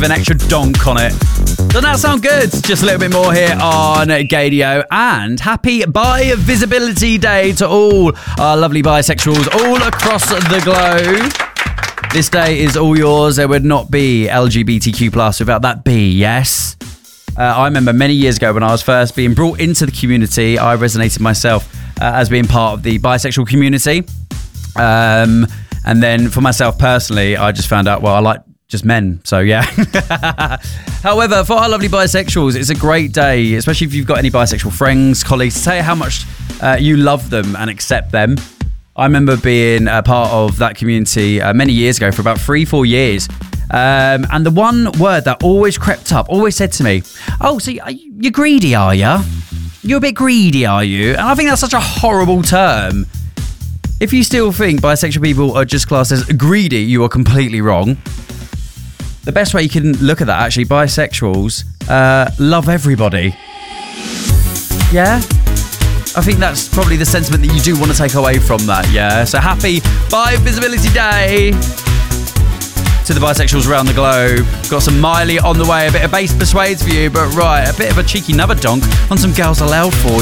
an extra donk on it. Doesn't that sound good? Just a little bit more here on Gaydio. And happy Bi Visibility Day to all our lovely bisexuals all across the globe. This day is all yours. There would not be LGBTQ+ without that B, yes? I remember many years ago when I was first being brought into the community, I resonated myself as being part of the bisexual community. And then for myself personally, I just found out, well, I like just men. So, yeah. However, for our lovely bisexuals, it's a great day, especially if you've got any bisexual friends, colleagues, to say how much you love them and accept them. I remember being a part of that community many years ago for about 3-4 years. And the one word that always crept up, always said to me, oh, so you're greedy, are you? You're a bit greedy, are you? And I think that's such a horrible term. If you still think bisexual people are just classed as greedy, you are completely wrong. The best way you can look at that, actually, bisexuals love everybody. Yeah? I think that's probably the sentiment that you do want to take away from that, yeah? So happy Bi Visibility Day to the bisexuals around the globe. Got some Miley on the way, a bit of Bass Persuades for you, but right, a bit of a cheeky nubber donk on some Girls Aloud for you.